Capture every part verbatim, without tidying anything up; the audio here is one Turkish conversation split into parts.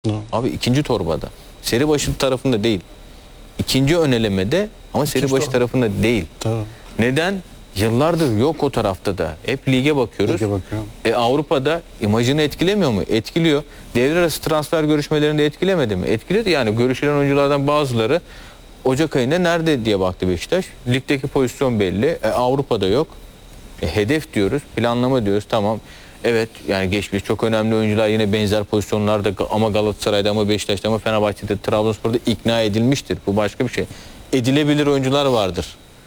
Hı. Abi ikinci torbada. Seri başı tarafında değil. İkinci önelemede ama seri İkinci başı torba. tarafında değil. Tamam. Neden? Yıllardır yok o tarafta da. Hep lige bakıyoruz. Lige bakıyorum. E, Avrupa'da imajını etkilemiyor mu? Etkiliyor. Devre arası transfer görüşmelerinde etkilemedi mi? Etkiledi. Yani görüşülen oyunculardan bazıları Ocak ayında nerede diye baktı Beşiktaş. Ligdeki pozisyon belli. E, Avrupa'da yok. E, hedef diyoruz. Planlama diyoruz. Tamam. Evet yani geçmiş çok önemli oyuncular yine benzer pozisyonlarda ama Galatasaray'da ama Beşiktaş'ta ama Fenerbahçe'de, Trabzonspor'da ikna edilmiştir. Bu başka bir şey. Edilebilir oyuncular vardır.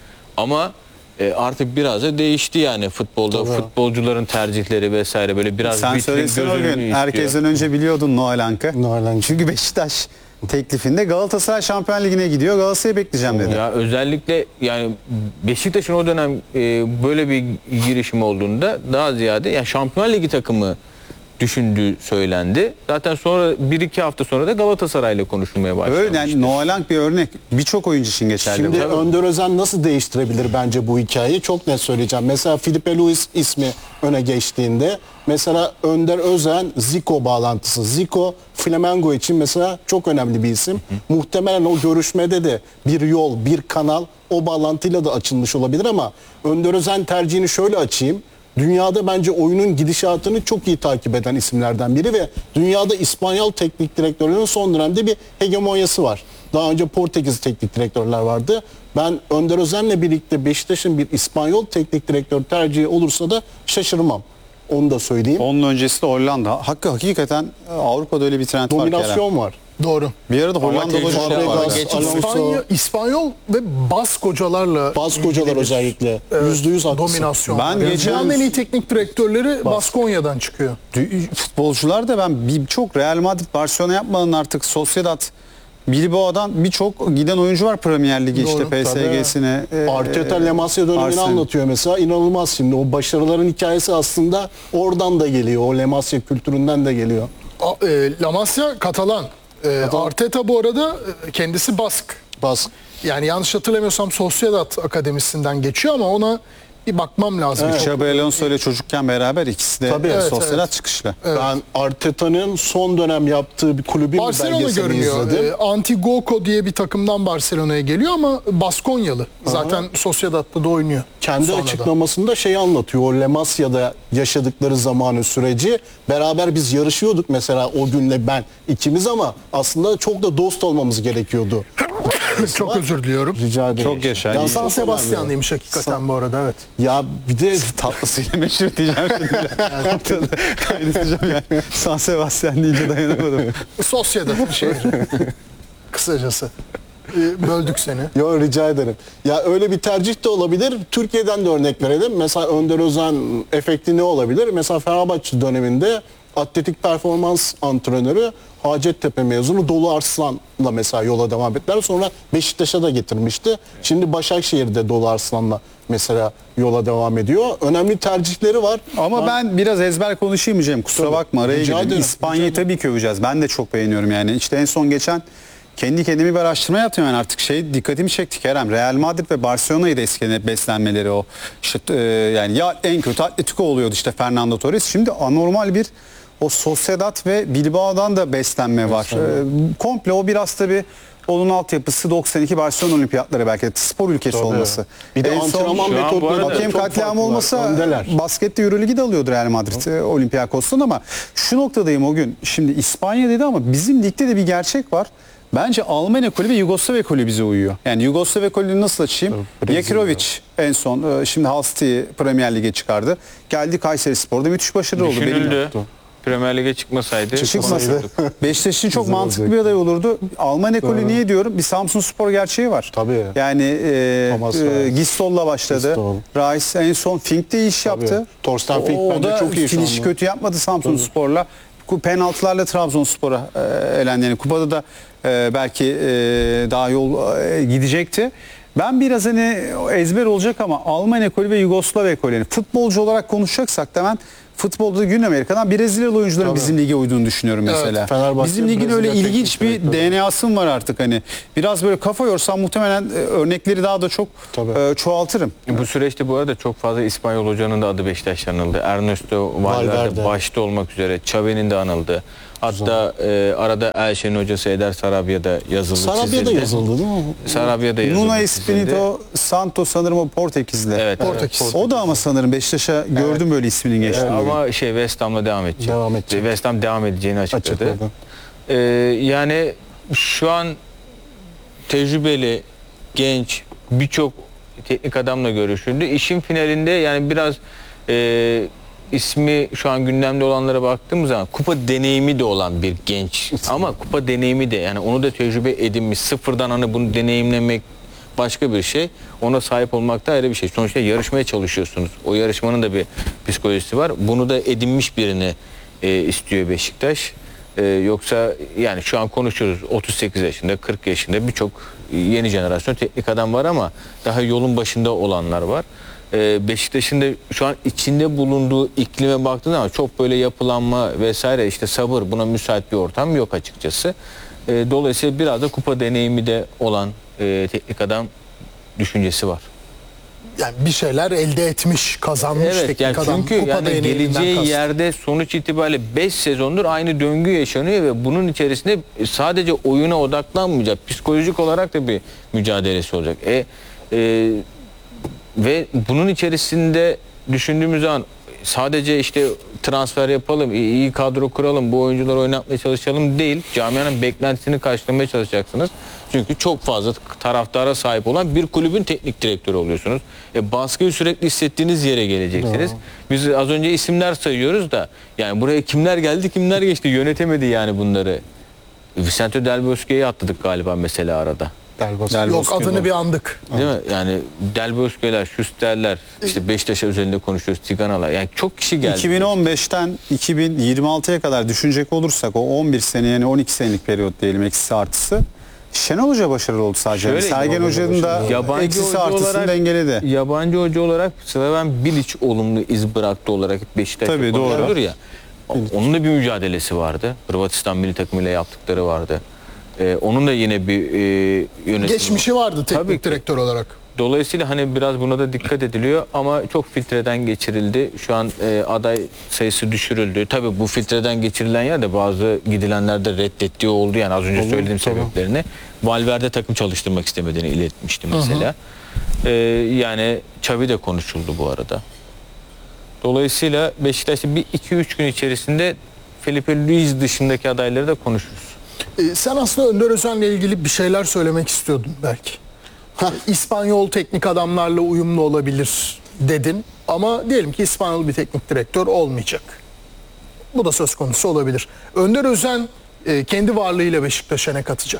Ama e, artık biraz da değişti yani futbolda. Tabii. Futbolcuların tercihleri vesaire böyle biraz Sen vitrin, söylesin o göz gün. önünü istiyor. Herkesten önce biliyordun Noel Anka. Noel Anka. Çünkü Beşiktaş teklifinde Galatasaray Şampiyon Ligi'ne gidiyor. Galatasaray'ı bekleyeceğim dedi. Ya özellikle yani Beşiktaş'ın o dönem e, böyle bir girişim olduğunda daha ziyade yani Şampiyon Ligi takımı düşündüğü söylendi. Zaten sonra bir iki hafta sonra da Galatasaray'la konuşulmaya başladı. Öyle yani Noel Anka bir örnek. Birçok oyuncu için geçerli. Şimdi bu. Önder Özen nasıl değiştirebilir bence bu hikayeyi? Çok net söyleyeceğim. Mesela Filipe Luis ismi öne geçtiğinde mesela Önder Özen Zico bağlantısı. Zico Flamengo için mesela çok önemli bir isim. Hı. Muhtemelen o görüşmede de bir yol, bir kanal o bağlantıyla da açılmış olabilir ama Önder Özen tercihini şöyle açayım. Dünyada bence oyunun gidişatını çok iyi takip eden isimlerden biri ve dünyada İspanyol teknik direktörlerin son dönemde bir hegemonyası var. Daha önce Portekiz teknik direktörler vardı. Ben Önder Özen'le birlikte Beşiktaş'ın bir İspanyol teknik direktör tercihi olursa da şaşırmam. Onu da söyleyeyim. Onun öncesi de Hollanda. Hakkı hakikaten Avrupa'da öyle bir trend var. Dominasyon var. Doğru. Bir arada Ama Hollanda'da tecrübe hocalar var. var. Geçen İspanya, İspanyol ve Bask hocalarla Bask hocalar ilgili bir, özellikle. evet, Yüzde yüz haklısın. dominasyon. Ben Ben geçen- Dünyanın en iyi teknik direktörleri Baskonya'dan çıkıyor. Futbolcular da ben birçok Real Madrid, Barcelona yapmadan artık Sociedad, Bilbao'dan birçok giden oyuncu var Premier Lig'e işte Doğru, P S G'sine. e, Arteta Le Masia dönemini Arsenal. anlatıyor mesela. İnanılmaz şimdi. O başarıların hikayesi aslında oradan da geliyor. O Le Masia kültüründen de geliyor. A, e, La Masia Katalan. E, Katalan. Arteta bu arada e, kendisi Bask. Bask. Yani yanlış hatırlamıyorsam Sociedad Akademisi'nden geçiyor ama ona bir bakmam lazım. Evet. Çok- Xabi Alonso ile çocukken beraber ikisi de Tabii, e, evet, Sociedad evet. çıkışlı. Ben Arteta'nın son dönem yaptığı bir kulübün Barcelona belgeselini görünüyor. izledim. E, Antigoko diye bir takımdan Barcelona'ya geliyor ama Baskonyalı. Zaten Sociedad'da da oynuyor. Kendi Sonradan. açıklamasında şeyi anlatıyor. O Le Masia'da yaşadıkları zamanı süreci. Beraber biz yarışıyorduk mesela o günle ben ikimiz ama aslında çok da dost olmamız gerekiyordu. Çok özür diliyorum. Rica ederim. Çok yaşa. Ya İyi. San çok Sebastian'lıymış hakikaten bu arada, evet. önemli. Ya bir de Tatlısıyla meşhur diyeceğim şimdi. Ortada kaydedeceğim yani. San Sebastian deyince dayanamadım. Sociedad şehri. Kısacası. E, böldük seni. Yo, rica ederim. Ya öyle bir tercih de olabilir. Türkiye'den de örnek verelim. Mesela Önder Özen efekti ne olabilir? Mesela Fenerbahçe döneminde atletik performans antrenörü Hacettepe mezunu Dolu Arslan'la mesela yola devam ettiler. Sonra Beşiktaş'a da getirmişti. Şimdi Başakşehir'de Dolu Arslan'la mesela yola devam ediyor. Önemli tercihleri var. Ama ben biraz ezber konuşayım Cem. Kusura Tabii. bakma araya Rica girdim. ederim, İspanya'yı rica tabii ki öveceğiz. Ben de çok beğeniyorum yani. İşte en son geçen kendi kendime bir araştırma yaptım yani artık şey dikkatimi çekti Kerem. Real Madrid ve Barcelona'yı da eskiden beslenmeleri o. İşte, e, yani ya en kötü Atletico oluyordu işte Fernando Torres. Şimdi anormal bir o Sociedad ve Bilbao'dan da beslenme var. E, komple o biraz tabii onun altyapısı doksan iki Barcelona Olimpiyatları belki de spor ülkesi Tabii. olması. Bir de En son- antrenman Şu an bu metodları arada Hakem çok katliamı farklı var. olmasa Öndeler. baskette Euroligi de alıyordu Real Madrid e, Olympiakos'tan ama şu noktadayım o gün. Şimdi İspanya dedi ama bizim ligde de bir gerçek var. Bence Almanya ekolü ve Yugoslav ekolü bize uyuyor. Yani Yugoslav ekolünü nasıl açayım? Brezilya. Yekirovic en son e, şimdi Halstead'i Premier Lig'e çıkardı. Geldi Kayserispor'da müthiş başarılı oldu. Benim Düşünüldü. Premier Lig'e çıkmasaydı. çıkmasa konuşurduk. Beşiktaş için çok Güzel mantıklı olacak. bir aday olurdu. Alman ekolü niye diyorum? Bir Samsunspor gerçeği var. Tabii. Yani e, Thomas e, Reis. Gistol'la başladı. Gistol. Reis en son Fink'te iş yaptı. Torsten Fink O bence da çok iyi şu finish anda. kötü yapmadı Samsunspor'la. Ku- Penaltılarla Trabzonspor'a e, elendi. Yani kupada da e, belki e, daha yol e, gidecekti. Ben biraz hani ezber olacak ama Alman ekolü ve Yugoslav ekolü. Yani futbolcu olarak konuşacaksak da ben futbolda Güney Amerika'dan Brezilyalı oyuncuların Tabii. bizim lige uyduğunu düşünüyorum Evet, mesela. Fenerbahçe, Bizim ligin öyle Brezilya ilginç teknik bir direktörü. D N A'sı var artık hani. Biraz böyle kafa yorsam muhtemelen e, örnekleri daha da çok Tabii. e, çoğaltırım. Bu süreçte bu arada çok fazla İspanyol hocanın da adı Beşiktaş'ta anıldı. Ernesto Valverde Valverde. başta olmak üzere Xavi'nin de anıldı. Hatta e, arada Elşen hocası Eder Sarabya'da yazıldı, Sarabya'da çizildi. yazıldı değil mi? Sarabya'da yazıldı. Nuno çizildi. Espirito Santo sanırım o Portekizli. Evet. Portekiz. O da ama sanırım Beşiktaş'a gördüm böyle isminin E, geçtiğini. ama şey West Ham'la devam edecek. Devam edecek. West Ham devam edeceğini açıkladı. Açıkladı. E, yani şu an tecrübeli, genç, birçok teknik adamla görüşüldü. İşin finalinde yani biraz e, ismi şu an gündemde olanlara baktığımız zaman kupa deneyimi de olan bir genç. Ama kupa deneyimi de yani onu da tecrübe edinmiş. Sıfırdan hani bunu deneyimlemek başka bir şey. Ona sahip olmak da ayrı bir şey. Sonuçta yarışmaya çalışıyorsunuz. O yarışmanın da bir psikolojisi var. Bunu da edinmiş birini e, istiyor Beşiktaş. Ee, yoksa yani şu an konuşuyoruz otuz sekiz yaşında, kırk yaşında birçok yeni jenerasyon teknik adam var ama daha yolun başında olanlar var. Ee, Beşiktaş'ın da şu an içinde bulunduğu iklime baktığın zaman çok böyle yapılanma vesaire işte sabır buna müsait bir ortam yok açıkçası. Ee, dolayısıyla biraz da kupa deneyimi de olan e, teknik adam düşüncesi var. Yani bir şeyler elde etmiş, kazanmış Evet teknik yani adam. çünkü Kupa yani deneyiminden geleceği kastım. yerde sonuç itibariyle beş sezondur aynı döngü yaşanıyor ve bunun içerisinde sadece oyuna odaklanmayacak, psikolojik olarak da bir mücadelesi olacak. E, e, ve bunun içerisinde düşündüğümüz zaman sadece işte transfer yapalım, iyi kadro kuralım, bu oyuncuları oynatmaya çalışalım değil. Camianın beklentisini karşılamaya çalışacaksınız. Çünkü çok fazla taraftara sahip olan bir kulübün teknik direktörü oluyorsunuz. E, baskıyı sürekli hissettiğiniz yere geleceksiniz. Biz az önce isimler sayıyoruz da yani buraya kimler geldi kimler geçti yönetemedi yani bunları. Vicente Del Bosque'yi atladık galiba mesela arada. Delbos. Del Yok Bosque adını var. bir andık. Değil mi? Yani Del Bosque'ler, Schuster'ler, işte Beşiktaş üzerinde konuşuyoruz, Tiganalar. Yani çok kişi geldi. iki bin on beşten iki bin yirmi altıya kadar düşünecek olursak o on bir sene yani on iki senelik periyot diyelim eksisi artısı. Şenol Hoca başarılı oldu sadece. Şöyle, Sergen Şenol Hoca Hoca'nın da başarılı. Yabancı eksisi hoca artısını olarak- dengeledi. Yabancı hoca olarak Slaven Bilic olumlu iz bıraktı olarak Beşiktaş'ta Tabii, doğru. konuşulur ya. Onun da bir mücadelesi vardı. Hırvatistan milli takımıyla yaptıkları vardı. Ee, onun da yine bir e, yönetimi. Geçmişi vardı Tabii teknik ki. direktör olarak. Dolayısıyla hani biraz buna da dikkat ediliyor ama çok filtreden geçirildi. Şu an e, aday sayısı düşürüldü. Tabii bu filtreden geçirilen yer de bazı gidilenler de reddettiği oldu. Yani az önce Olur, söylediğim tabii. sebeplerini. Valverde takım çalıştırmak istemediğini iletmişti mesela. Ee, yani Xavi de konuşuldu bu arada. Dolayısıyla Beşiktaş'ta bir iki üç gün içerisinde Felipe Luis dışındaki adayları da konuşuruz. Ee, sen aslında Önder Özen'le ilgili bir şeyler söylemek istiyordun belki. Ee, İspanyol teknik adamlarla uyumlu olabilir dedin. Ama diyelim ki İspanyol bir teknik direktör olmayacak. Bu da söz konusu olabilir. Önder Özen e, kendi varlığıyla Beşiktaş'a ne katacak?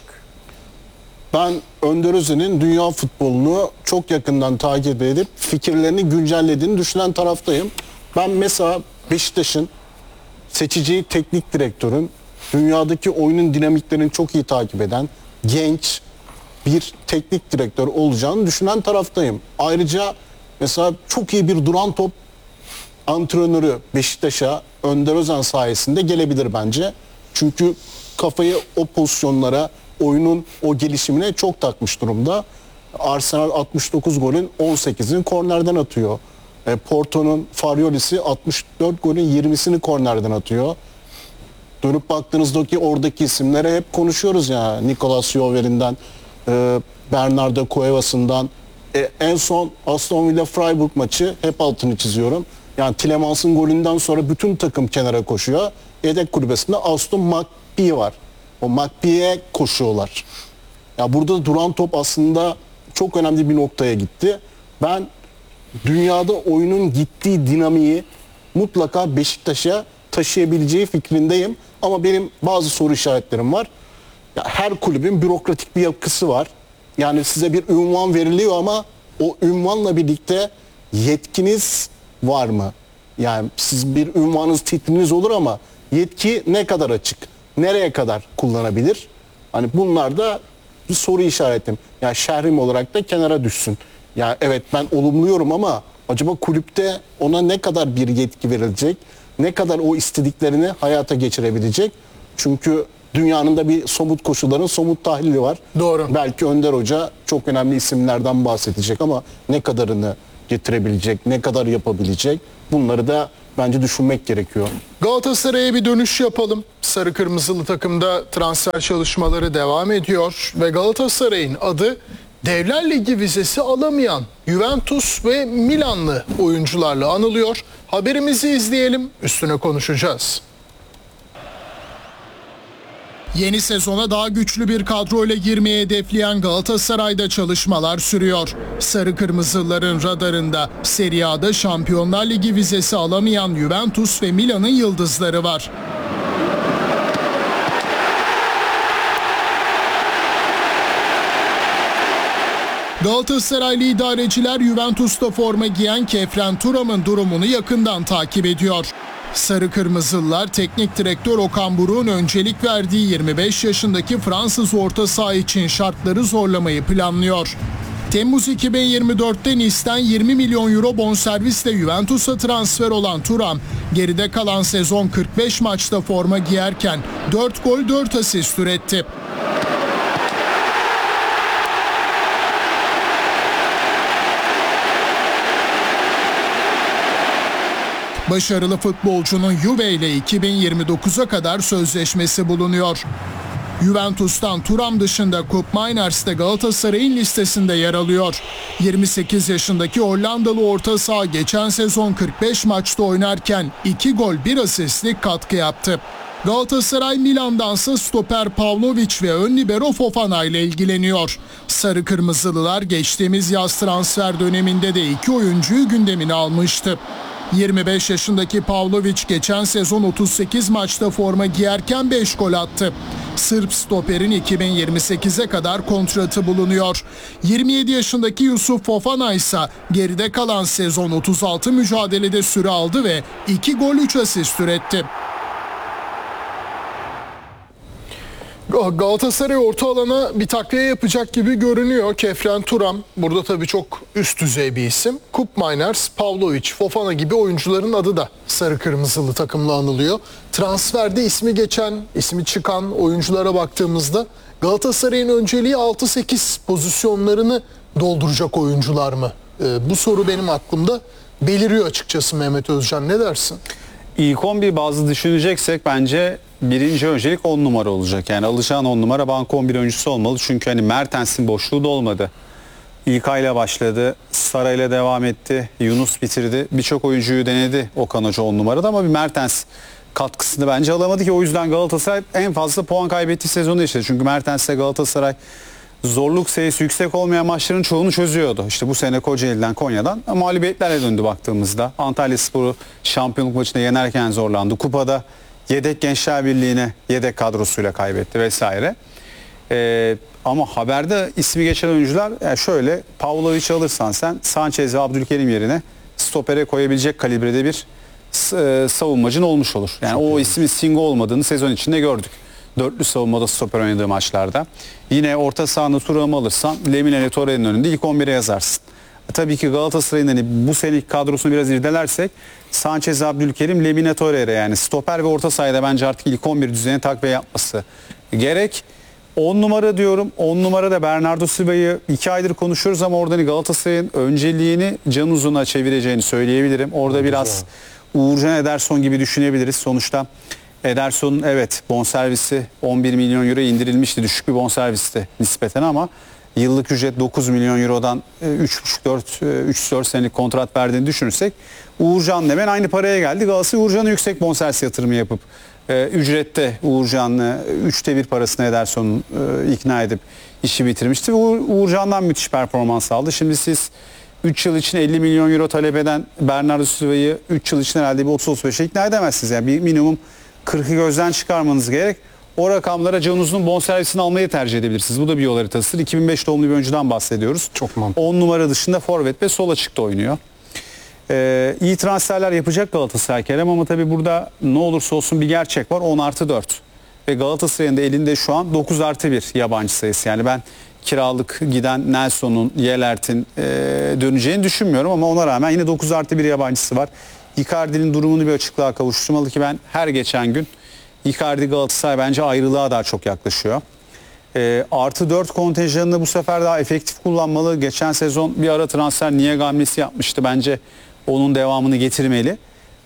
Ben Önder Özen'in dünya futbolunu çok yakından takip edip fikirlerini güncellediğini düşünen taraftayım. Ben mesela Beşiktaş'ın seçeceği teknik direktörün dünyadaki oyunun dinamiklerini çok iyi takip eden genç bir teknik direktör olacağını düşünen taraftayım. Ayrıca mesela çok iyi bir duran top antrenörü Beşiktaş'a Önder Özen sayesinde gelebilir bence. Çünkü kafayı o pozisyonlara, oyunun o gelişimine çok takmış durumda. Arsenal altmış dokuz golün on sekizini kornerden atıyor. E, Porto'nun Farioli'si altmış dört golün yirmisini kornerden atıyor. Dönüp baktığınızda ki oradaki isimlere hep konuşuyoruz ya. Nicolas Jover'inden, e, Bernardo Cuevas'ından. E, en son Aston Villa Freiburg maçı hep altını çiziyorum. Yani Tillemans'ın golünden sonra bütün takım kenara koşuyor. Yedek kulübesinde Aston McPhee var. O McPhee'ye koşuyorlar. Ya burada duran top aslında çok önemli bir noktaya gitti. Ben dünyada oyunun gittiği dinamiği mutlaka Beşiktaş'a taşıyabileceği fikrindeyim. Ama benim bazı soru işaretlerim var. Ya her kulübün bürokratik bir yapısı var. Yani size bir ünvan veriliyor ama o ünvanla birlikte yetkiniz var mı? Yani siz bir ünvanınız, titriniz olur ama yetki ne kadar açık? Nereye kadar kullanabilir? Hani bunlar da bir soru işaretim. Yani şehrim olarak da kenara düşsün. Yani evet ben olumluyorum ama acaba kulüpte ona ne kadar bir yetki verilecek? Ne kadar o istediklerini hayata geçirebilecek? Çünkü dünyanın da bir somut koşulların somut tahlili var. Doğru. Belki Önder Hoca çok önemli isimlerden bahsedecek ama ne kadarını getirebilecek, ne kadar yapabilecek? Bunları da bence düşünmek gerekiyor. Galatasaray'a bir dönüş yapalım. Sarı kırmızılı takımda transfer çalışmaları devam ediyor ve Galatasaray'ın adı Devler Ligi vizesi alamayan Juventus ve Milanlı oyuncularla anılıyor. Haberimizi izleyelim, üstüne konuşacağız. Yeni sezona daha güçlü bir kadroyla girmeye hedefleyen Galatasaray'da çalışmalar sürüyor. Sarı Kırmızıların radarında Serie A'da Şampiyonlar Ligi vizesi alamayan Juventus ve Milan'ın yıldızları var. Galatasaraylı idareciler Juventus'ta forma giyen Kefren Thuram'ın durumunu yakından takip ediyor. Sarı Kırmızılılar teknik direktör Okan Buruk'un öncelik verdiği yirmi beş yaşındaki Fransız orta saha için şartları zorlamayı planlıyor. Temmuz iki bin yirmi dörtte Nice'den yirmi milyon euro bonservisle Juventus'a transfer olan Thuram, geride kalan sezon kırk beş maçta forma giyerken dört gol dört asist üretti. Başarılı futbolcunun Juve ile iki bin yirmi dokuza kadar sözleşmesi bulunuyor. Juventus'tan Thuram dışında Koop Mainers de Galatasaray'ın listesinde yer alıyor. yirmi sekiz yaşındaki Hollandalı orta saha geçen sezon kırk beş maçta oynarken iki gol bir asistlik katkı yaptı. Galatasaray Milan'dansa stoper Pavlovic ve ön libero Fofana ile ilgileniyor. Sarı Kırmızılılar geçtiğimiz yaz transfer döneminde de iki oyuncuyu gündemine almıştı. yirmi beş yaşındaki Pavlovic geçen sezon otuz sekiz maçta forma giyerken beş gol attı. Sırp stoperin iki bin yirmi sekize kadar kontratı bulunuyor. yirmi yedi yaşındaki Yusuf Fofana ise geride kalan sezon otuz altı mücadelede süre aldı ve iki gol üç asist üretti. Galatasaray orta alana bir takviye yapacak gibi görünüyor. Kefren Thuram burada tabii çok üst düzey bir isim. Koop Mainers, Pavlovic, Fofana gibi oyuncuların adı da sarı kırmızılı takımla anılıyor. Transferde ismi geçen, ismi çıkan oyunculara baktığımızda Galatasaray'ın önceliği altı sekiz pozisyonlarını dolduracak oyuncular mı? Ee, bu soru benim aklımda beliriyor açıkçası Mehmet Özcan. Ne dersin? İlk on bir bazı düşüneceksek bence birinci öncelik on numara olacak. Yani alacağın on numara banko on bir oyuncusu olmalı. Çünkü hani Mertens'in boşluğu da olmadı. İlkay'la başladı. Saray'la devam etti. Yunus bitirdi. Birçok oyuncuyu denedi Okan Hoca on numarada ama bir Mertens katkısını bence alamadı ki o yüzden Galatasaray en fazla puan kaybettiği sezonu yaşadı. Çünkü Mertens'le Galatasaray zorluk sayısı yüksek olmayan maçların çoğunu çözüyordu. İşte bu sene Kocaeli'den, Konya'dan mağlubiyetlerle döndü baktığımızda. Antalyaspor'u şampiyonluk maçında yenerken zorlandı. Kupada yedek Gençler Birliği'ne yedek kadrosuyla kaybetti vesaire. Ee, ama haberde ismi geçen oyuncular yani şöyle, Pavlovic'i alırsan sen Sanchez ve Abdülkerim yerine stopere koyabilecek kalibrede bir e, savunmacın olmuş olur. Yani Çok o ismin Singo olmadığını sezon içinde gördük. Dörtlü savunmada stoper oynadığı maçlarda. Yine orta sahanda Thuram'ı alırsan Lemina ile Torreira'nın önünde ilk on bire yazarsın. E, tabii ki Galatasaray'ın hani bu seneki kadrosunu biraz irdelersek Sanchez, Abdülkerim, Lemina, Torreira yani stoper ve orta sahada bence artık ilk on bir düzeyine takviye yapması gerek. on numara diyorum. on numara da Bernardo Silva'yı iki aydır konuşuyoruz ama orada hani Galatasaray'ın önceliğini Can Uzun'a çevireceğini söyleyebilirim. Orada Çok biraz güzel. Uğurcan Ederson gibi düşünebiliriz. Sonuçta Ederson'un evet bonservisi on bir milyon euro indirilmişti. Düşük bir bonservisti nispeten ama yıllık ücret dokuz milyon eurodan üç buçuk dört üç dört senelik kontrat verdiğini düşünürsek Uğurcan hemen aynı paraya geldi. Galatasaray Uğurcan'a yüksek bonservis yatırımı yapıp e, ücrette Uğurcan'ı üçte bir parasını Ederson'u e, ikna edip işi bitirmişti. Ve Uğur, Uğurcan'dan müthiş performans aldı. Şimdi siz üç yıl için elli milyon euro talep eden Bernardo Silva'yı üç yıl için herhalde bir otuz otuz beşe ikna edemezsiniz. Yani bir minimum kırkı gözden çıkarmanız gerek. O rakamlara Can Uzun'un bonservisini almayı tercih edebilirsiniz. Bu da bir yol haritasıdır. iki bin beş doğumlu bir oyuncudan bahsediyoruz. Çok mantıklı. on numara dışında forvet ve sol açıkta oynuyor. Ee, iyi transferler yapacak Galatasaray Kerem ama tabii burada ne olursa olsun bir gerçek var. on artı dört. Ve Galatasaray'ın da elinde şu an dokuz artı bir yabancı sayısı. Yani ben kiralık giden Nelson'un, Yelert'in e, döneceğini düşünmüyorum ama ona rağmen yine dokuz artı bir yabancısı var. Icardi'nin durumunu bir açıklığa kavuşturmalı ki ben her geçen gün Icardi Galatasaray bence ayrılığa daha çok yaklaşıyor. E, artı dört kontenjanını bu sefer daha efektif kullanmalı. Geçen sezon bir ara transfer Niye hamlesi yapmıştı. Bence onun devamını getirmeli.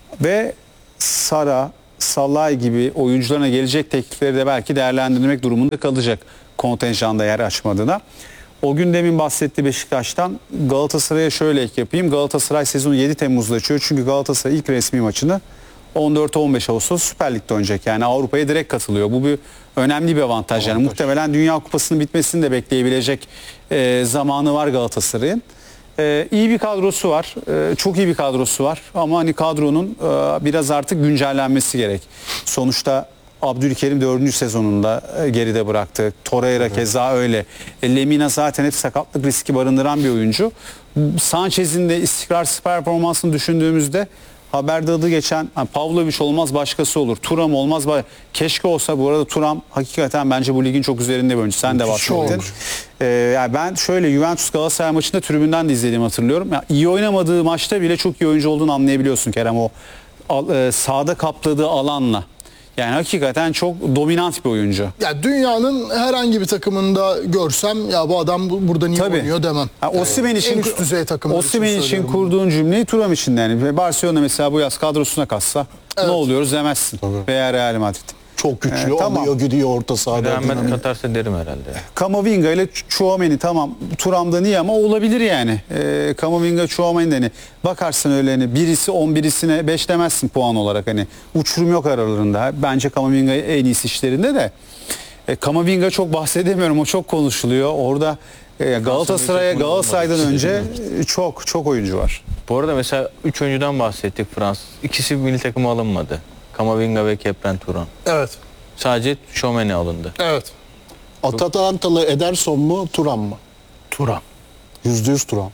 Ve Sara, Salay gibi oyuncularına gelecek teklifleri de belki değerlendirmek durumunda kalacak kontenjanda yer açmadığına. O gün demin bahsetti Beşiktaş'tan. Galatasaray'a şöyle ek yapayım. Galatasaray sezonu yedi Temmuz'da açıyor. Çünkü Galatasaray ilk resmi maçını on dört on beş Ağustos Süper Lig'de oynayacak. Yani Avrupa'ya direkt katılıyor. Bu bir önemli bir avantaj. Yani muhtemelen Dünya Kupası'nın bitmesini de bekleyebilecek e, zamanı var Galatasaray'ın. E, iyi bir kadrosu var. E, çok iyi bir kadrosu var. Ama hani kadronun e, biraz artık güncellenmesi gerek. Sonuçta Abdülkerim dördüncü sezonunda geride bıraktı. Torreira evet. keza öyle. E, Lemina zaten hep sakatlık riski barındıran bir oyuncu. Sanchez'in de istikrarsız performansını düşündüğümüzde haberde adı geçen yani Pavlovic olmaz başkası olur. Turam olmaz. Keşke olsa. Bu arada Turam hakikaten bence bu ligin çok üzerinde bir oyuncu. Sen de bahsettin. Ee, yani ben şöyle Juventus Galatasaray maçında tribünden de izlediğimi hatırlıyorum. Yani iyi oynamadığı maçta bile çok iyi oyuncu olduğunu anlayabiliyorsun Kerem, o e, sahada kapladığı alanla. Yani hakikaten çok dominant bir oyuncu. Ya dünyanın herhangi bir takımında görsem ya bu adam bu- burada niye Tabii. oynuyor demem. Ha, Osimhen için, en üst düzey takımlar Osimhen için, söylüyorum. kurduğun cümleyi Turam için de yani. Barcelona mesela bu yaz kadrosuna kassa Evet. ne oluyoruz demezsin. Veya Real Madrid. Çok güçlü Ee, tamam. alıyor gidiyor orta sahada. Rahmet dinamik. katarsa derim herhalde. Kamavinga ile Chouameni tamam Turam'dan iyi ama olabilir yani. Ee, Kamavinga, Chouameni de hani bakarsın öyle hani birisi on birisine beş demezsin puan olarak, hani uçurum yok aralarında. Bence Kamavinga en iyisi işlerinde de. E, Kamavinga çok bahsedemiyorum, o çok konuşuluyor. Orada e, Galatasaray'a Galatasaray'dan önce e, çok çok oyuncu var. Bu arada mesela üç oyuncudan bahsettik Fransız. İkisi milli takıma alınmadı. Kamavinga ve Kepren Turan. Evet. Sadece Tchouaméni alındı. Evet. Atalantalı Ederson mu Turan mı? Turan. Yüzde yüz Turan.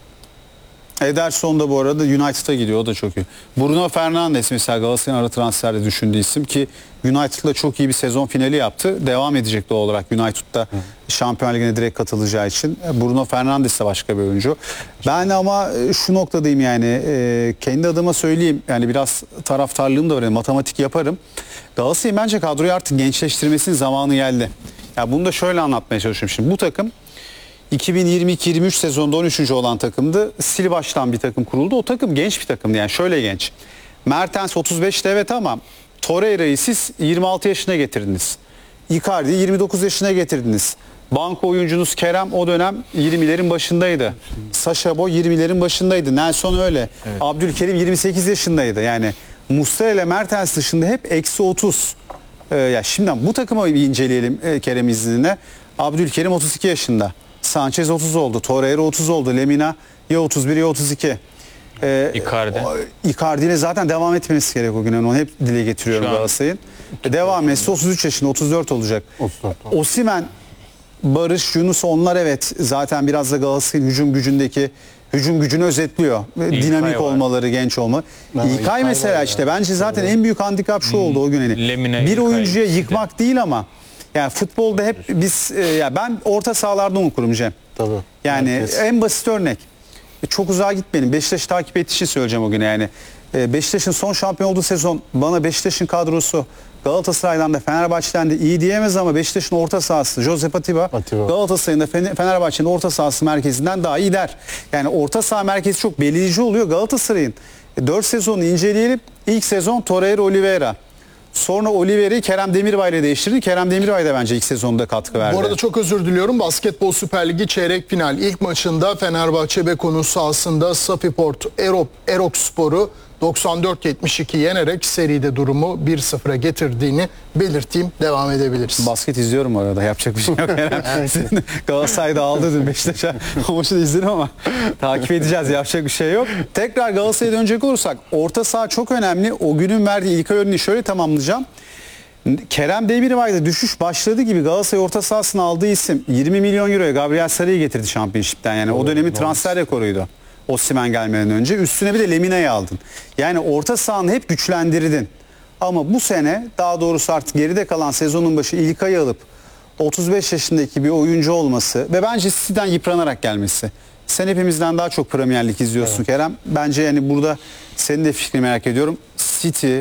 Ederson da bu arada United'a gidiyor, o da çok iyi. Bruno Fernandes mesela Galatasaray'ın ara transferde düşündüğü isim ki United'la çok iyi bir sezon finali yaptı. Devam edecek doğal olarak United'da Hı. Şampiyon Ligi'ne direkt katılacağı için. Bruno Fernandes de başka bir oyuncu. Ben ama şu noktadayım yani kendi adıma söyleyeyim, yani biraz taraftarlığım da var, yani matematik yaparım. Galatasaray'ın bence kadroyu artık gençleştirmesinin zamanı geldi. Ya bunu da şöyle anlatmaya çalışıyorum şimdi. Bu takım iki bin yirmi iki yirmi üç sezonda on üçüncü olan takımdı. Sil baştan bir takım kuruldu. O takım genç bir takımdı, yani şöyle genç. Mertens otuz beşte evet ama Torreira'yı siz yirmi altı yaşına getirdiniz. Icardi'yi yirmi dokuz yaşına getirdiniz. Banko oyuncunuz Kerem o dönem yirmilerin başındaydı. Sacha Boey yirmilerin başındaydı. Nelson öyle. Evet. Abdülkerim yirmi sekiz yaşındaydı. Yani Muslera ile Mertens dışında hep eksi otuz. Ee, ya şimdiden bu takımı bir inceleyelim e, Kerem izniyle. Abdülkerim otuz iki yaşında. Sanchez otuz oldu. Torreira otuz oldu. Lemina ya otuz bir ya otuz iki. Ee, Icardi. Icardi ile zaten devam etmesi gerek o gün. Yani onu hep dile getiriyorum Galatasaray'ın. Devam etmesi otuz üç yaşında, otuz dört olacak. Osimhen, Barış, Yunus, onlar evet zaten biraz da Galatasaray'ın hücum gücündeki hücum gücünü özetliyor. İlkay Dinamik var. Olmaları, genç olma. Yani İlkay, İlkay mesela işte bence zaten evet. en büyük handikap şu oldu o gün. Yani. Lemine, bir İlkay oyuncuya işte. yıkmak değil ama yani futbolda hep biz e, ya ben orta sahalardan okurum Cem. Tabii. Yani Herkes. en basit örnek. E, çok uzağa gitmeyelim. Beşiktaş'ı takip ettiği için söyleyeceğim o güne yani. E, Beşiktaş'ın son şampiyon olduğu sezon bana Beşiktaş'ın kadrosu Galatasaray'dan da Fenerbahçe'den de iyi diyemez ama Beşiktaş'ın orta sahası Josep Atiba, Atiba. Galatasaray'ın da Fenerbahçe'nin orta sahası merkezinden daha iyi der. Yani orta saha merkezi çok belirleyici oluyor Galatasaray'ın. E, dört sezonu inceleyelim. İlk sezon Torreira, Oliveira. Sonra Oliveira'yı Kerem Demirbay ile değiştirdi. Kerem Demirbay da bence ilk sezonda katkı verdi. Bu arada çok özür diliyorum. Basketbol Süper Ligi çeyrek final ilk maçında Fenerbahçe Beko'nun sahasında Sapiport Erop, Erok Spor'u doksan dört yetmiş iki yenerek seride durumu bir sıfıra getirdiğini belirteyim. Devam edebiliriz. Basket izliyorum arada. Yapacak bir şey yok. Galatasaray'da aldı dün Beşiktaş'a. O maçı da izledim ama takip edeceğiz. Yapacak bir şey yok. Tekrar Galatasaray'a dönecek olursak orta saha çok önemli. O günün verdiği İlkay örneğini şöyle tamamlayacağım. Kerem Demirbay'da düşüş başladı gibi Galatasaray orta sahasına aldığı isim yirmi milyon euroya Gabriel Sarı'yı getirdi Championship'ten. Yani o dönemin transfer rekoruydu. Osimhen gelmeden önce. Üstüne bir de Lemina'yı aldın. Yani orta sahanı hep güçlendirdin. Ama bu sene daha doğrusu artık geride kalan sezonun başı İlkay'ı alıp otuz beş yaşındaki bir oyuncu olması ve bence City'den yıpranarak gelmesi. Sen hepimizden daha çok Premier Lig izliyorsun evet. Kerem. Bence yani burada senin de fikrini merak ediyorum. City,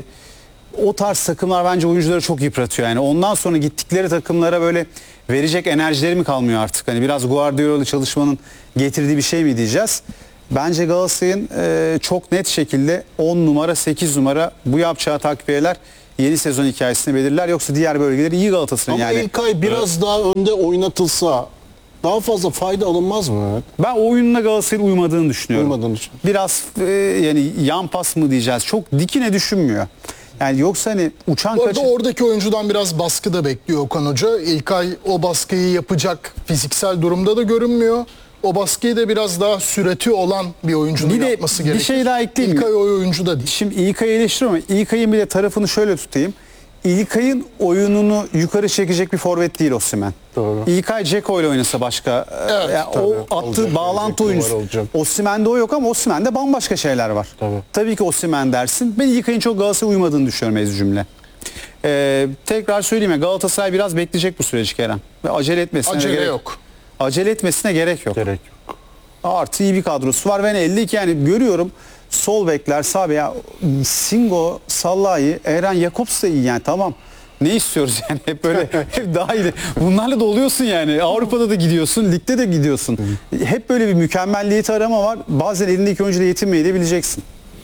o tarz takımlar bence oyuncuları çok yıpratıyor. Yani ondan sonra gittikleri takımlara böyle verecek enerjileri mi kalmıyor artık? Hani biraz Guardiola'lı çalışmanın getirdiği bir şey mi diyeceğiz? Bence Galatasaray'ın e, çok net şekilde on numara sekiz numara bu yapacağı takviyeler yeni sezon hikayesini belirler. Yoksa diğer bölgeleri iyi Galatasaray'ın Ama yani. İlkay biraz daha önde oynatılsa daha fazla fayda alınmaz mı? Ben oyununa Galatasaray'ın uymadığını düşünüyorum. Uymadığını düşün. Biraz e, yani yan pas mı diyeceğiz? Çok dikine düşünmüyor. Yani yoksa hani uçan Bu arada kaçı... oradaki oyuncudan biraz baskı da bekliyor Okan Hoca. İlkay o baskıyı yapacak fiziksel durumda da görünmüyor. O baskıyı da biraz daha süreti olan bir oyuncunun Bir de yapması bir gerekir. şey daha ekleyeyim mi? İlkay o oyuncu da değil. Şimdi İlkay'ı eleştiriyorum ama İlkay'ın bir de tarafını şöyle tutayım. İlkay'ın oyununu yukarı çekecek bir forvet değil Osimhen. Doğru. İlkay Dzeko ile oynasa başka. Evet, yani tabii. o attığı Olacak, bağlantı olacak, oyuncusu. var olacak. Osimhen'de o yok ama Osimhen'de bambaşka şeyler var. Tabii. Tabii ki Osimhen dersin. Ben İlkay'ın çok Galatasaray'a uymadığını düşünüyorum ez cümle. Ee, tekrar söyleyeyim ya, Galatasaray biraz bekleyecek bu süreci Kerem. Ve acele etmesine Acele gerek yok. Acele etmesine gerek yok. Gerek yok. Artı iyi bir kadrosu var ve elde ki yani görüyorum sol bekler sağ bek ya Singo, Sallahi, Eren Jakobs da iyi yani tamam. Ne istiyoruz yani hep böyle hep daha iyi. Bunlarla da oluyorsun yani. Avrupa'da da gidiyorsun, ligde de gidiyorsun. Hep böyle bir mükemmelliyeti arama var. Bazen elindeki oyuncuyla yetinmeyebileceksin.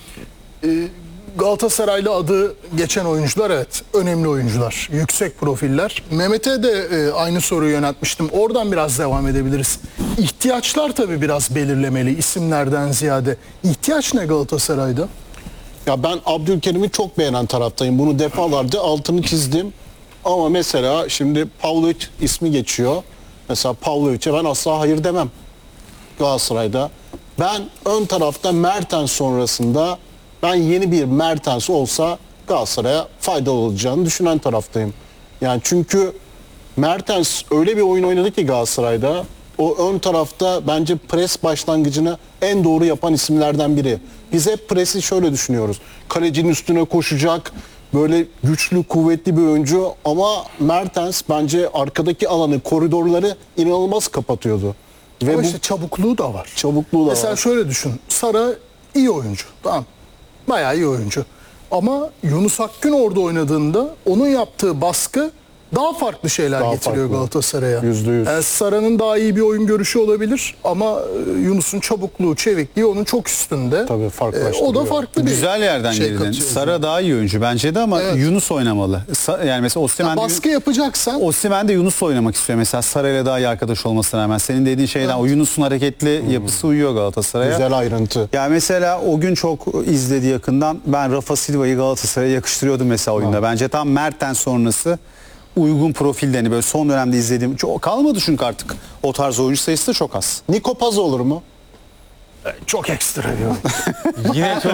Galatasaraylı adı geçen oyuncular evet önemli oyuncular. Yüksek profiller. Mehmet'e de e, aynı soruyu yöneltmiştim. Oradan biraz devam edebiliriz. İhtiyaçlar tabii biraz belirlemeli isimlerden ziyade. İhtiyaç ne Galatasaray'da? Ya ben Abdülkerim'i çok beğenen taraftayım. Bunu defalarca altını çizdim. Ama mesela şimdi Pavlovic ismi geçiyor. Mesela Pavlovic'e ben asla hayır demem Galatasaray'da. Ben ön tarafta Mertens sonrasında ben yeni bir Mertens olsa Galatasaray'a faydalı olacağını düşünen taraftayım. Yani çünkü Mertens öyle bir oyun oynadı ki Galatasaray'da o ön tarafta bence pres başlangıcını en doğru yapan isimlerden biri. Biz hep presi şöyle düşünüyoruz. Kalecinin üstüne koşacak, böyle güçlü, kuvvetli bir oyuncu ama Mertens bence arkadaki alanı, koridorları inanılmaz kapatıyordu. Ve Ama bu işte çabukluğu da var. çabukluğu da Mesela var. şöyle düşün. Sara iyi oyuncu. Tamam. Bayağı iyi oyuncu. Ama Yunus Akgün orada oynadığında onun yaptığı baskı daha farklı şeyler Daha getiriyor farklı. Galatasaray'a. Yüzde yüz. Yani Sara'nın daha iyi bir oyun görüşü olabilir ama e, Yunus'un çabukluğu, çevikliği onun çok üstünde. Tabii, E, farklılaştırıyor. o da farklı bir Güzel yerden şey girdin. katıyor. Sara daha iyi oyuncu bence de ama Evet. Yunus oynamalı. Sa- yani mesela Osimhen de- Baskı yapacaksan Osimhen de Yunus oynamak istiyor mesela Sara ile daha iyi arkadaş olmasına rağmen. Senin dediğin şeyden o Yunus'un hareketli yapısı uyuyor Galatasaray'a. Güzel ayrıntı. Yani mesela o gün çok izledi yakından. Ben Rafa Silva'yı Galatasaray'a yakıştırıyordum mesela oyunda. Bence tam Mertens sonrası uygun profilde hani böyle son dönemde izlediğim çok kalmadı çünkü artık o tarz oyuncu sayısı da çok az. Niko Paz olur mu? çok ekstra diyor. Yine çok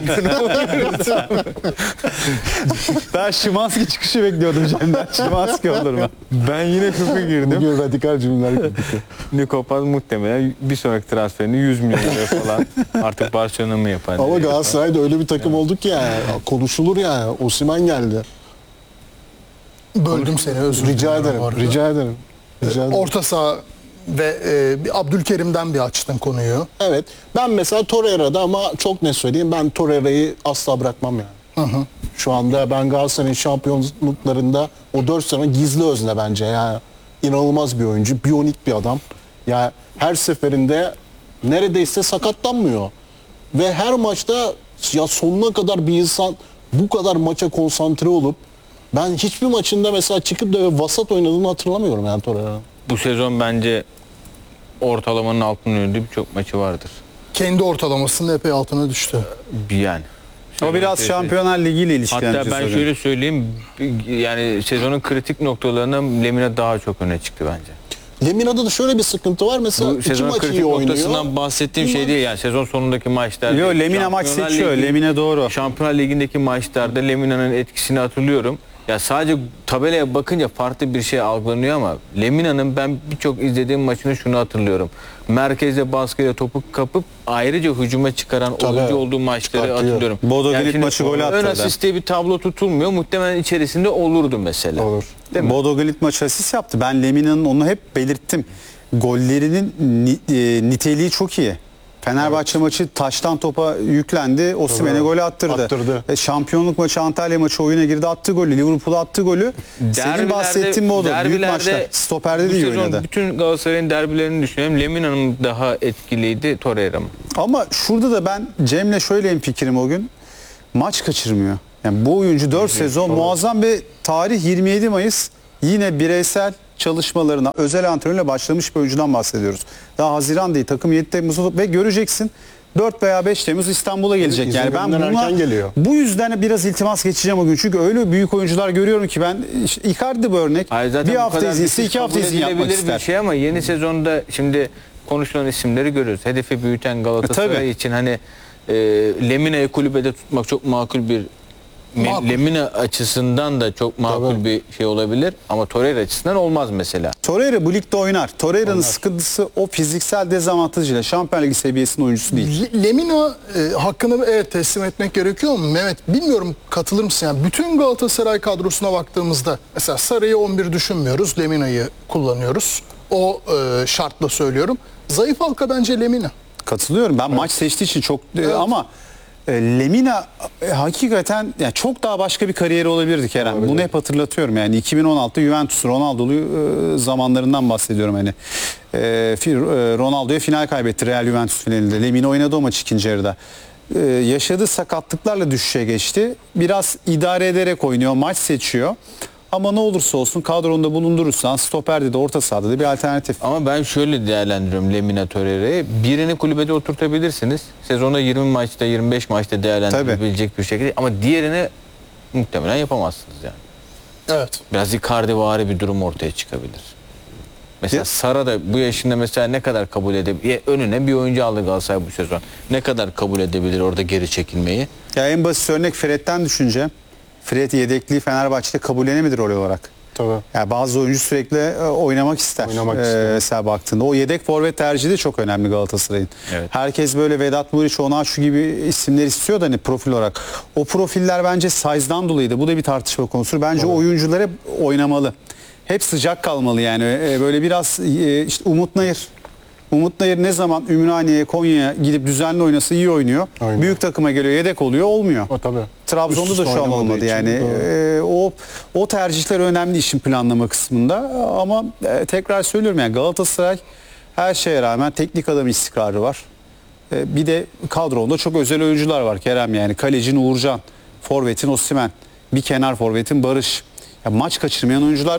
Ben Şimanski çıkışı bekliyordum Cem'den. Şimanski olur mu? ben yine şoka girdim. Bugün radikal cümleler kurduk. Niko Paz muhtemelen bir sonraki transferini yüz milyon euro falan artık Barcelona mı yapar? Ama Galatasaray'da öyle bir takım olduk ki yani. Konuşulur yani. Osimhen geldi. Böldüm seni özür Rica dilerim ederim. bu arada. Rica ederim. Rica ederim. Orta saha ve e, bir Abdülkerim'den bir açtın konuyu. Evet. Ben mesela Torreira'da ama çok ne söyleyeyim ben Torreira'yı asla bırakmam yani. Şu anda ben Galatasaray'ın şampiyonluklarında o dört sene gizli özne bence. Yani inanılmaz bir oyuncu. Biyonik bir adam. Yani her seferinde neredeyse sakatlanmıyor. Ve her maçta ya sonuna kadar bir insan bu kadar maça konsantre olup ben hiçbir maçında mesela çıkıp da vasat oynadığını hatırlamıyorum yani Torreira'nın. Bu sezon bence ortalamanın altına döndüğü birçok maçı vardır. Kendi ortalamasının epey altına düştü. Yani. O biraz Şampiyonlar Ligi ile ilişkilendirici Hatta ben soruyorum. şöyle söyleyeyim yani sezonun kritik noktalarında Lemina daha çok öne çıktı bence. Lemina'da da şöyle bir sıkıntı var. Mesela Bu iki sezonun maç kritik iyi oynuyor. noktasından bahsettiğim şey değil yani sezon sonundaki maçlarda. Yo, Lemina maç Şampiyonlar seçiyor. Ligi- Lemina doğru. Şampiyonlar Ligi'ndeki maçlarda Lemina'nın etkisini hatırlıyorum. Ya sadece tabelaya bakınca farklı bir şey algılanıyor ama Lemina'nın ben birçok izlediğim maçını şunu hatırlıyorum. Merkezde baskıyla topu kapıp ayrıca hücuma çıkaran Tabii. oyuncu olduğu maçları Çıkartıyor. hatırlıyorum. Bodo Glimt şimdi maçı golü ön attırdı. asist diye bir tablo tutulmuyor. Muhtemelen içerisinde olurdu mesela. Olur. Değil mi? Bodo Glimt maçı asist yaptı. Ben Lemina'nın onu hep belirttim. Gollerinin ni- e, niteliği çok iyi. Fenerbahçe maçı taştan topa yüklendi. Osimhen'e golü attırdı. Attırdı. E, şampiyonluk maçı Antalya maçı oyuna girdi, attı golü. Liverpool'a attı golü. Senin bahsettiğin bu oldu. Büyük maçlar. Stoperde de iyi oynadı. Bütün Galatasaray'ın derbilerini düşünelim. Lemina'nın daha etkiliydi, Torreira mı? Ama şurada da ben Cem'le şöyle hemfikirim o gün. Maç kaçırmıyor. Yani bu oyuncu dört sezon muazzam bir tarih. Yirmi yedi Mayıs yine bireysel çalışmalarına özel antrenörle başlamış bir oyuncudan bahsediyoruz. Daha Haziran değil, takım yedi Temmuz'da ve göreceksin dört veya beş Temmuz İstanbul'a gelecek. Yani ben İzmir'den buna, erken geliyor. bu yüzden biraz iltimas geçeceğim o gün. Çünkü öyle büyük oyuncular görüyorum ki ben, işte Icardi bu örnek. Hayır, zaten bir bu hafta kadar izinse düşük iki hafta kabul izin yapmak edilebilir ister. bir şey ama yeni sezonda şimdi konuşulan isimleri görüyoruz. Hedefi büyüten Galatasaray E, için hani e, Lemina'yı kulübede tutmak çok makul bir Me- Makul. Lemina açısından da çok makul Tabii. bir şey olabilir ama Torreira açısından olmaz mesela. Torreira bu ligde oynar. Torreira'nın sıkıntısı o fiziksel dezavantajıyla Şampiyon Ligi seviyesinin oyuncusu değil. Le- Lemina e, hakkını evet teslim etmek gerekiyor mu Mehmet? Bilmiyorum, katılır mısın? Yani bütün Galatasaray kadrosuna baktığımızda mesela Sarı'yı on bir düşünmüyoruz. Lemina'yı kullanıyoruz. O e, şartla söylüyorum. Zayıf halka bence Lemina. Katılıyorum. Ben maç seçtiği için çok e, ama e, Lemina e, hakikaten yani çok daha başka bir kariyeri olabilirdi Kerem. Bunu hep hatırlatıyorum. Yani iki bin on altı Juventus Ronaldo'lu e, zamanlarından bahsediyorum hani. E, fi- e, Ronaldo'ya final kaybetti Real Juventus finalinde. Lemina oynadı o maç ikinci yarıda. E, yaşadığı sakatlıklarla düşüşe geçti. Biraz idare ederek oynuyor, maç seçiyor. Ama ne olursa olsun kadronda bulundurursan stoperde de orta sahada da bir alternatif. Ama ben şöyle değerlendiriyorum Lemina Torreira'yı. Birini kulübede oturtabilirsiniz. Sezonda yirmi maçta yirmi beş maçta değerlendirebilecek bir şekilde ama diğerini muhtemelen yapamazsınız yani. Evet. Biraz Icardivari bir durum ortaya çıkabilir. Mesela Ya- Sara da bu yaşında mesela ne kadar kabul edebilir? Önüne bir oyuncu aldı Galatasaray bu sezon. Ne kadar kabul edebilir orada geri çekilmeyi? Ya en basit örnek Fred'den düşünce. Fred yedekliği Fenerbahçe'de kabullenemedi rol olarak. Tabii. Yani bazı oyuncu sürekli e, oynamak ister. Oynamak Ee, ister. mesela baktığında o yedek forvet tercihi de çok önemli Galatasaray'ın. Evet. Herkes böyle Vedat Muriç, Onaçu gibi isimler istiyor da hani profil olarak. O profiller bence size'dan dolayıydı. Bu da bir tartışma konusu. Bence o oyuncular hep oynamalı. Hep sıcak kalmalı yani. Ee, böyle biraz e, işte Umut Nayır. Umut Nayır ne zaman Ümraniye'ye, Konya'ya gidip düzenli oynasa iyi oynuyor. Aynen. Büyük takıma geliyor, yedek oluyor, olmuyor. O tabii. Trabzon'da Üst da üste şu an oynamadığı olmadı için, yani. doğru. Ee, o o tercihler önemli işin planlama kısmında ama e, tekrar söylüyorum yani Galatasaray her şeye rağmen teknik adam istikrarı var. E, bir de kadronda çok özel oyuncular var Kerem yani. Kalecin Uğurcan, forvetin Osimhen, bir kenar forvetin Barış. Ya maç kaçırmayan oyuncular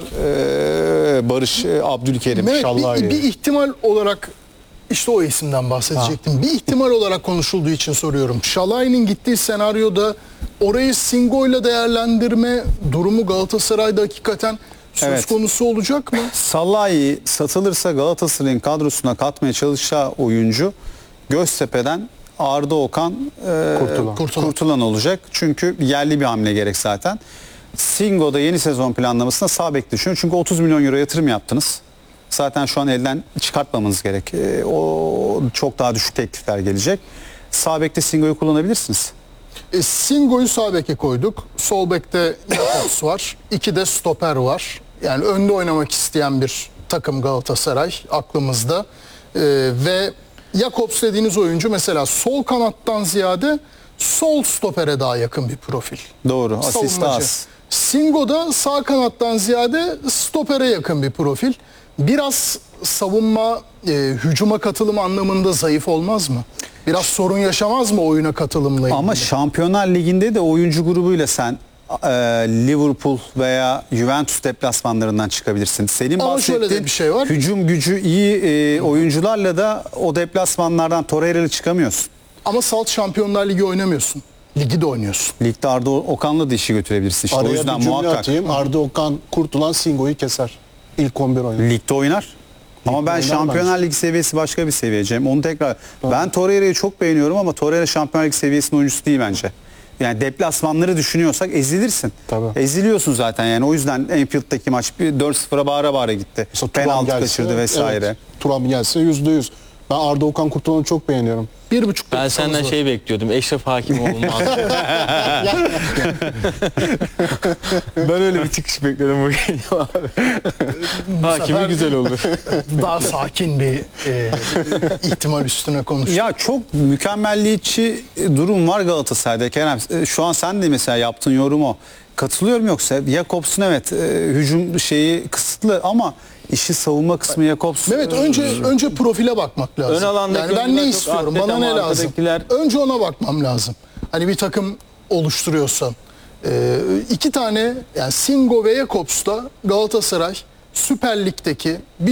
e, Barış, e, Abdülkerim. Mehmet, İnşallah bir, iyi. bir ihtimal olarak işte o isimden bahsedecektim. Bir ihtimal olarak konuşulduğu için soruyorum. Şalay'ın gittiği senaryoda orayı Singo'yla değerlendirme durumu Galatasaray'da hakikaten söz Evet. konusu olacak mı? Salahi satılırsa Galatasaray'ın kadrosuna katmaya çalışacağı oyuncu Göztepe'den Arda Okan e, Kurtulan. Kurtulan. Kurtulan olacak. Çünkü yerli bir hamle gerek zaten. Singo'da yeni sezon planlamasında sağ bek düşünüyor. Çünkü otuz milyon euro yatırım yaptınız. Zaten şu an elden çıkartmamanız gerek. E, o çok daha düşük teklifler gelecek. Sağ bekte Singo'yu kullanabilirsiniz. E, Singo'yu sağ beke koyduk. Sol bekte Jakobs var. İki de stoper var. Yani önde oynamak isteyen bir takım Galatasaray aklımızda. E, ve Jakobs dediğiniz oyuncu mesela sol kanattan ziyade sol stopere daha yakın bir profil. Doğru. Asist Savunmacı. az. Singo da sağ kanattan ziyade stopere yakın bir profil. Biraz savunma, e, hücuma katılım anlamında zayıf olmaz mı? Biraz sorun yaşamaz mı oyuna katılımla ilgili? Ama Şampiyonlar Ligi'nde de oyuncu grubuyla sen e, Liverpool veya Juventus deplasmanlarından çıkabilirsin. Senin Ama şöyle de bahsettiğin bir şey var. hücum gücü iyi e, oyuncularla da o deplasmanlardan Torreira'lı çıkamıyorsun. Ama salt Şampiyonlar Ligi oynamıyorsun. Ligi de oynuyorsun. Ligde Arda Okan'la da işi götürebilirsin. İşte o Araya yüzden bir cümle muhakkak atayım. Arda Okan Kurtulan Singo'yu keser. İlk on bir oynar. ligde oynar. Ama ben oynar Şampiyonlar bence. Ligi seviyesi başka bir seviye Cem. Onu tekrar ben Torreira'yı çok beğeniyorum ama Torreira Şampiyonlar Ligi seviyesinin oyuncusu değil bence. Yani deplasmanları düşünüyorsak ezilirsin. Tabii. Eziliyorsun zaten yani. O yüzden Enfield'daki maç bir dört sıfıra bağıra bağıra gitti. Mesela Thuram Penaltı gelse, kaçırdı vesaire. Evet, Thuram gelse yüzde yüz. Ben Arda Okan Kurtulan'ı çok beğeniyorum. Bir buçuk Ben dakikamız senden var. şey bekliyordum. Eşref Hakim olmaz. ben öyle bir çıkış bekledim bugün. Hakimi sefer- güzel olur. Daha sakin bir e, ihtimal üstüne konuştuk. Ya çok mükemmelliyetçi durum var Galatasaray'da Kerem. E, Şu an sen de mesela yaptığın yorum o. Katılıyorum yoksa Jakobs'un evet e, hücum şeyi kısıtlı ama işi savunma kısmı Jakobs. Mehmet önce önce profile bakmak lazım. Ön alandaki yani ben oyuncular ne çok istiyorum? atlet Bana ama ne lazım? arkadakiler- Önce ona bakmam lazım. Hani bir takım oluşturuyorsam. Ee, iki tane yani Singo ve Jakobs'la Galatasaray Süper Lig'deki bir